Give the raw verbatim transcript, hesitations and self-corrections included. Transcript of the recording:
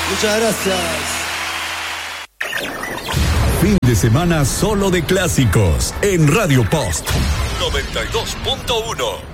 Muchas gracias. Fin de semana solo de clásicos en Radio Post noventa y dos punto uno.